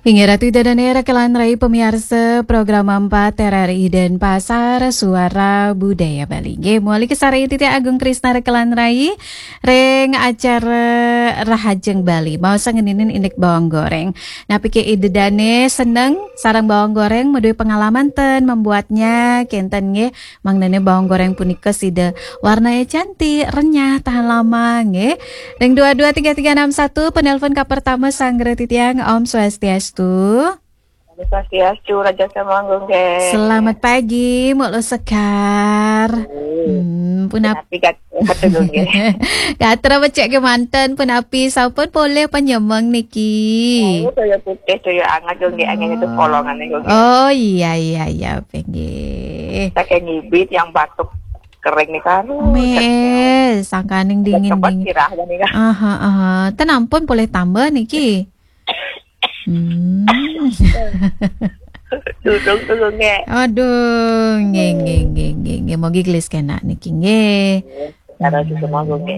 Hingga Ratu dan Era Kelan Rai pemirsa program 4 TRRI dan Pasar Suara Budaya Bali. Nggih, muali kesari Titi Agung Krisna Kelan Rai reng acara Rahajeng Bali. Mau sangeninin indek bawang goreng. Nah, pikir ide dane seneng sarang bawang goreng medui pengalaman ten membuatnya kenten nggih mangnene bawang goreng punika sida warnanya cantik, renyah, tahan lama nggih. Reng 223361 penelpon ka pertama Sangre Titiang Om Swastiastu. Swastiastu Raja Semanggung ke. Selamat pagi, Mok Lo Sekar. Punapi katra becek ke mantan punapi saupun boleh penyemang niki. Toyo putih, toyo angat jongge angin itu polongan nih. Oh iya pengen. Pakai nyibit yang batuk kering nih kan. Sangkaning dingin. Tenampun boleh tambah niki. Dudung nge. Aduh, nge mau giglis kena niki nge. Cara semua nge.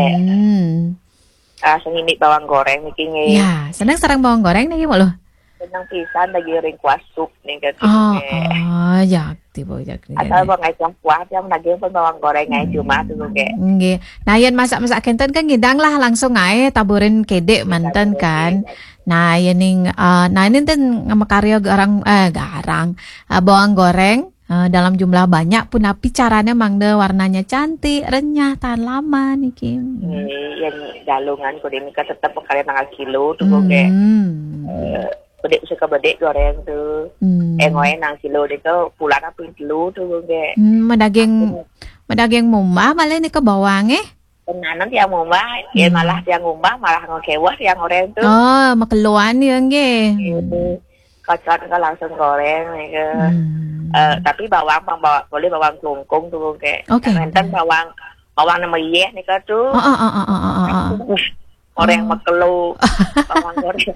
Sengini bawang goreng niki nge. Ya, senang sarang bawang goreng niki mau lo. Senang pisan lagi ring kuah sup nih kan. Ya, tiba jak. Asal bang ngai kuah yang lagi pun bawang goreng ngai cuma tuh nge. Nge. Nah, yen masak kenten kan ngidang lah langsung ngai taburin kedek mantan kan. Nah, ini ten makarya garang bawang goreng dalam jumlah banyak pun api caranya mangde warnanya cantik, renyah, tahan lama niki. Yang galungan kudu nika tetap makarya tanggal kilo tuh kayak bedek suka bedek goreng tuh. Ngoe nang kilo nika pulang apa kilo tuh kayak. Medaging mumbah malah nika bawang Penanam yang ngumah, ya malah yang ngumah malah ngekewah yang goreng tuh. Oh, makeluan ya nge. Kocok kan langsung goreng nih tapi boleh bawang kelungkung tuh kayak. Enten bawang nama iya nih tuh. Goreng makelu, bawang goreng.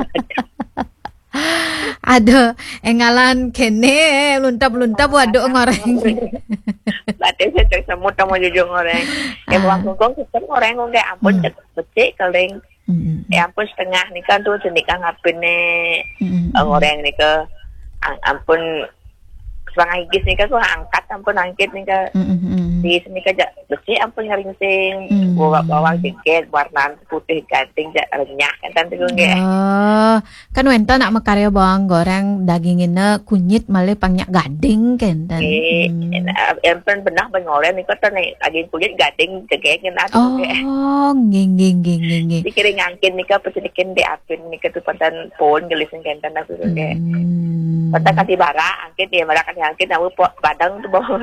Ada engalan kene luntap waduh ngoreng. Berarti saya semut sama jujur goreng. Bawang kelungkung sistem goreng nggak ampun becek kering. Ampun setengah nih kan tuh jenika ngapin goreng nih ke ampun setengah higis nih kan tuh angkat ampun angkit nih ke di sini kan becek ampun ngeringsing bawang dikit warna putih ganting renyah kan tante gue. Kan wenta nak makarya bawang goreng dagingnya kunyit malah pangnya gading kan tan. Ampun benah pengoreng nih kan nih daging kunyit gading jegengin atuh. Oh, nggih. Dikiring angkin nih kan pecedikin diapin nih kan tuh pantan pon gelisin kan tan aku gue. Pantan kasih bara angkit ya bara kasih angkit namu badang tuh bawang.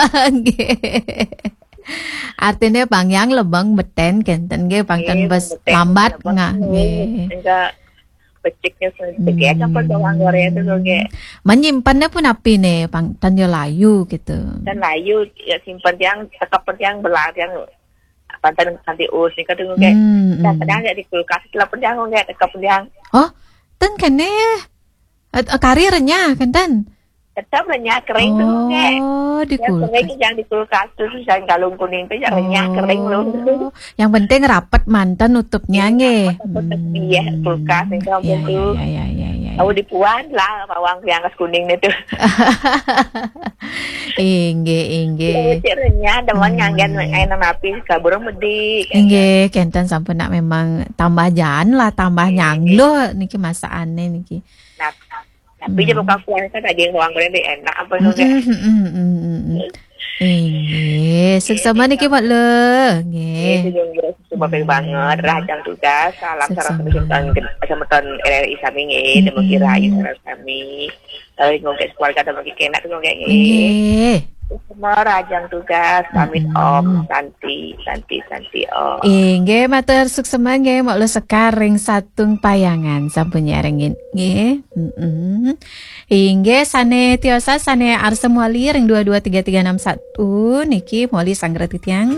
Artinya pangyang lebang beten kenten ge pangten bes lambat nggih. Enggak beciknya sedikit apa bawang goreng itu ge. Menyimpannya pun api nih pangten yo layu gitu. Dan layu ya simpan yang tekap yang belah yang panten nanti us nih kan ge. Kadang ya di kulkas lah yang ge tekap yang. Oh, ten kene kari renyah kenten. Tetap renyah kering tuh kayak. Oh, di kulkas. Kering yang di kulkas tuh yang galung kuning tuh yang renyah kering loh. Yang penting rapat mantan nutupnya nge. Iya, kulkas itu tuh. Iya. Tahu dipuan lah bawang yang kuning itu. Ingge. Renyah dewan nganggen ayeuna api kaburung medi. Ingge kenten sampun nak memang tambah jan lah tambah nyanglo niki masakannya niki. Tapi dia bukan kuah kan daging bawang goreng dia enak apa nu seksama niki mak le. Nggih. Cuma banget rajang tugas salam sareng semeton RRI sami nggih demo kirayu sareng sami. Ngomong keluarga demo kena tuh nggih. Semua rajang tugas pamit Om Santi Om. Nggih matur suksema nggih Mak Lo Sekar ring satung payangan sampun nyarengin nggih. Nggih sane tiosa sane arsa muali ring 223361 niki muali Sangre Titiang.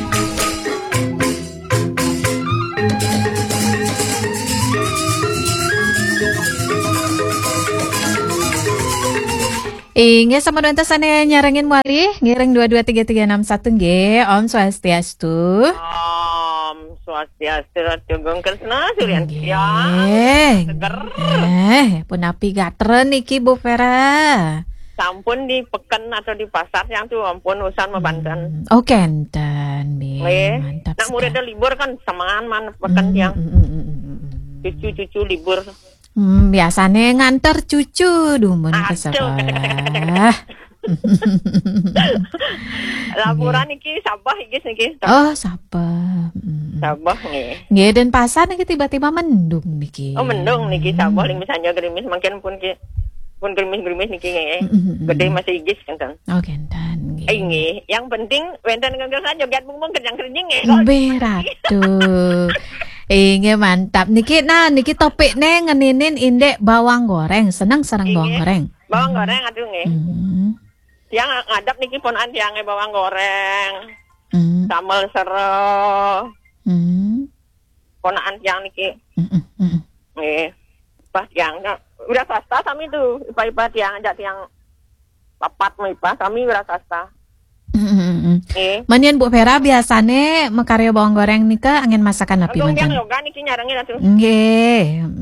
Nggih sama nuantas sana nyarengin muali ngiring 223361 nggih Om Swastiastu. Om Swastiastu Ratu Agung Kresna Suryantia. Seger. Punapi gatren niki Bu Vera. Sampun di peken atau di pasar yang tuh ampun usan Banten. Oh kenten, mantap. Nak muridnya libur kan samaan man peken yang cucu-cucu libur. Biasanya nganter cucu dumun ke sekolah. Laporan niki Sabah niki. Oh Sabah. Sabah nih. Nggih dan pasar niki tiba-tiba mendung niki. Oh mendung niki Sabah misalnya gerimis makin pun gerimis niki nggih. Gede masih igis kan. Oh kentan nggih. Nggih, yang penting wenten nganggo joget mung kerjang-kerjing nggih. Beratu. Nggih mantap niki topik ngeninin indek bawang goreng. Seneng sareng bawang goreng. Bawang goreng atuh nggih. Yang ngadap niki ponan tiange bawang goreng. Sambal sero. Ponaan tiang niki. Nggih. Pas tiang udah swasta kami tuh, ipa-ipa tiang ajak tiang papat ipa kami udah swasta. Manien Bu Vera biasane mekarya bawang goreng nika angin masakan api manten. Yang yoga niki nyarengin atuh. Nggih.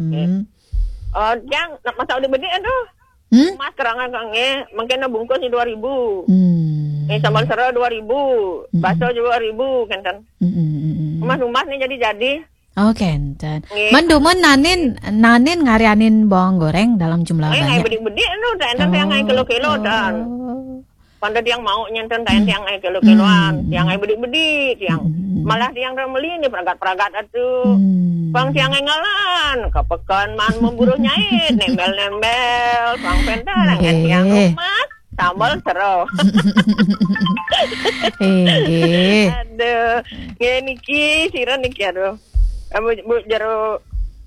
Yang masak udah bede atuh. Mas kerangan kange, mungkin bungkus ni 2.000. Sambal sero 2.000, bakso juga 2.000 kenten. Rumah ni jadi. Oh kenten. Mendumun nanin ngarianin bawang goreng dalam jumlah banyak. Ngai bedi-bedi anu, enten yang ngai kilo-kilo dan. Pada tiang mau nyenten tiang ngai kilo-kiloan, tiang ngai bedi-bedi, tiang malah tiang remeli ni peragat-peragat atuh. Bang tiang ngalan, kapekan man memburu nyait, nembel-nembel, bang pentar tiang rumah. Sambal sero. Aduh, niki siran niki aduh. Bu jero.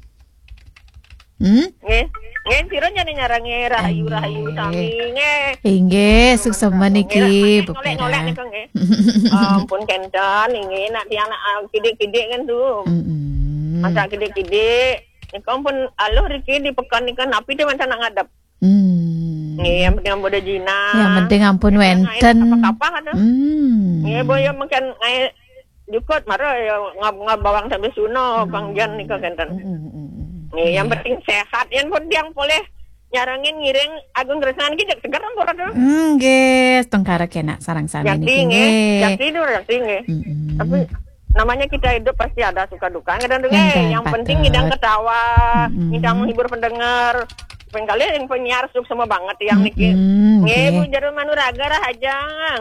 Nggih siran jadi nyarange rahayu sami nggih. Nggih, suksema niki Bu Vera. Ngolek niku nggih. Ampun kencan nggih nak tiang kide-kide kan tuh. Masa kide-kide niku ampun aluh riki di pekan niku napi teh mancan ngadap. Nggih, yang penting ampun ada jina. Yang penting ampun wenten. Apa-apa kan. Nggih, boyo makan ngai jukut marah ya ngab bawang sampai suno pangjan nika kenten. Nggih, yang penting sehat. Yang pun yang boleh nyarangin ngiring Agung Kresna iki cek seger ampun atuh. Nggih, tongkara kena sarang sami niki nggih. Jadi nggih. Tapi namanya kita hidup pasti ada suka duka. Yang penting ngidang ketawa, ngidang menghibur pendengar. Pengkali yang penyiar semua banget yang niki. Nggih, Bu jero manuraga rahajang.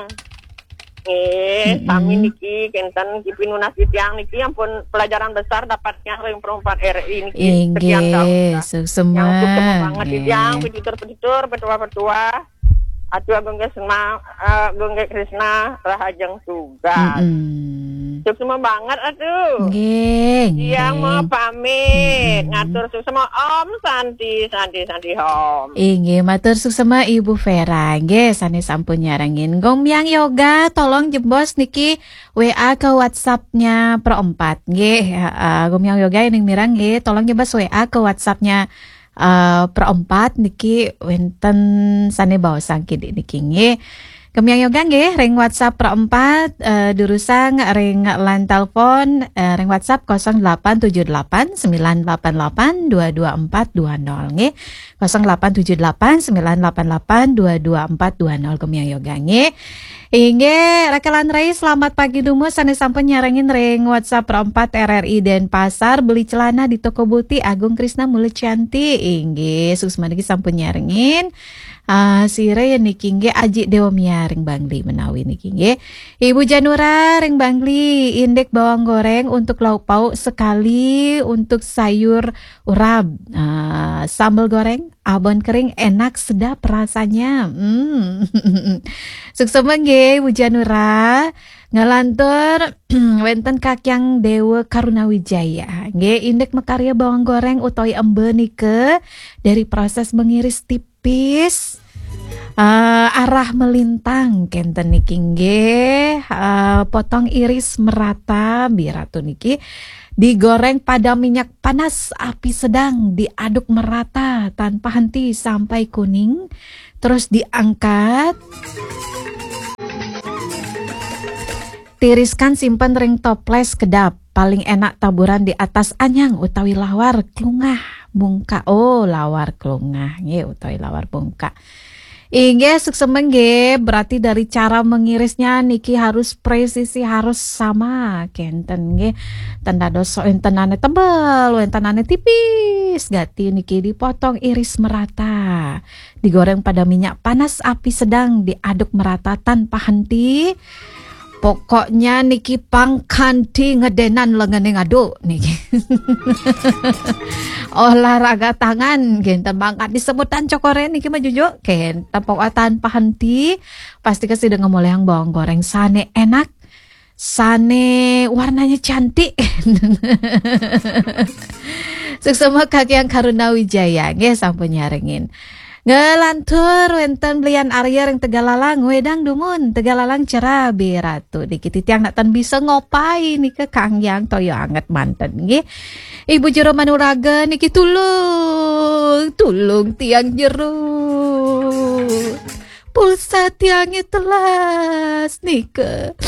Kami niki kenten kipi nunas tiang niki ampun pelajaran besar dapatnya yang perempat RI niki sekian tahun. Semua. Yang sukses banget tiang petitur petua. Atuh Agung Kresna rahajeng tugas. Sukses banget atuh. Nggih. Yang mau pamit ngatur sukses Om Santi Hom. Nggih, matur suksema Ibu Vera. Nggih, sanes sampun nyarangin Gomyang Yoga tolong jebos niki WA ke WhatsApp-nya Pro 4. Nggih, Gomyang Yoga ini mirang nggih, tolong jebos WA ke WhatsApp-nya Pro 4 niki wenten sane bawa sangkid niki nggih. Gomyang Yoga nggih ring WhatsApp Pro 4 durusang ring lan telepon ring WhatsApp 0878 988 22420 nggih 0878 988 22420 Gomyang Yoga nggih. Inggih Rakalan Rai selamat pagi dumo sanes sampun nyarengin ring WhatsApp Pro 4 RRI Denpasar beli celana di toko buti Agung Kresna Mulyanti. Inggih suksma niki sampun nyarengin. Sire niki nggih Aji Dewamia ring Bangli menawi niki nggih. Ibu Janura ring Bangli indek bawang goreng untuk lauk pauk sekali untuk sayur urap. Sambal goreng, abon kering enak sedap rasanya. Suksema nggih Ibu Janura. Ngalantur wenten Kakyang Dewa Karunawijaya. Nggih indek mekarya bawang goreng utawi embe nike dari proses mengiris tipis arah melintang kenten niki nggih potong iris merata biratu niki digoreng pada minyak panas api sedang diaduk merata tanpa henti sampai kuning terus diangkat Tiriskan simpen ring toples kedap. Paling enak taburan di atas anyang utawi lawar klungah bungka. Oh, lawar klungah nggih utawi lawar bungka. Inggih suksemeng nggih, berarti dari cara mengirisnya niki harus presisi, harus sama kenten nggih. Tanda doso entenane tebel, entenane tipis, gati niki dipotong iris merata. Digoreng pada minyak panas api sedang, diaduk merata tanpa henti. Pokoknya niki pangkanti ngedenan lengene ngaduk niki. Olahraga tangan genten banget disebutan cokoren niki mah jujuk genten pokoknya tanpa henti. Pasti kasih dengan mulai yang bawang goreng sane enak, sane warnanya cantik. Sukses kaki yang Karuna Wijaya nggih sampun nyaringin. Ngelantur wenten belian Arya yang Tegalalang wedang dumun Tegalalang cerah beratu dikit tiang naktan bisa ngopai nih ke Kang Yang toyo anget manten nggih. Ibu Jero Manuraga niki tulung tiang jero pulsa tiangnya telas nike.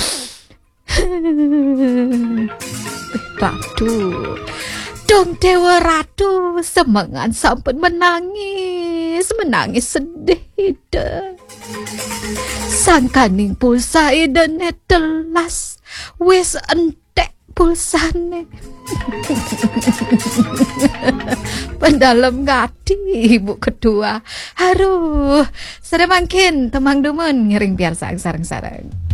Ratu dong Dewa Ratu semangat sampun menangis sedih ide. Sangkaning pulsa ide netelas wis entek pulsane. Pendalam ngati ibu kedua. Haruh, sedemangkin temang dumun ngiring biar sareng-sareng.